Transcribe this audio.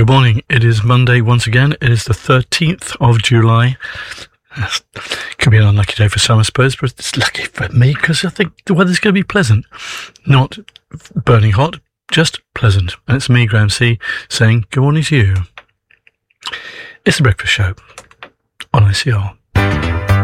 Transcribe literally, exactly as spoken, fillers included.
Good morning. It is Monday once again. It is the thirteenth of July. That's, could be an unlucky day for some, I suppose, but it's lucky for me because I think the weather's going to be pleasant. Not burning hot, just pleasant. And it's me, Graham C, saying good morning to you. It's the Breakfast Show on I C R.